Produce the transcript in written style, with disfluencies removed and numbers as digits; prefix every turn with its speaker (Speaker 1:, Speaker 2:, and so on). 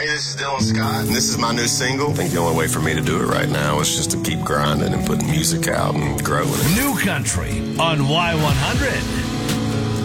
Speaker 1: Hey, this is Dylan Scott, and this is my new single. I think the only way for me to do it right now is just to keep grinding and putting music out and growing.
Speaker 2: New Country on Y100.